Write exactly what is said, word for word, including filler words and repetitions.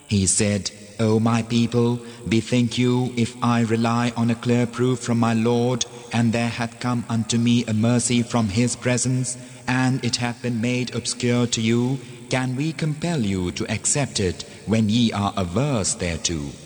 He said, O my people, bethink you, if I rely on a clear proof from my Lord, and there hath come unto me a mercy from His presence, and it hath been made obscure to you, can we compel you to accept it when ye are averse thereto?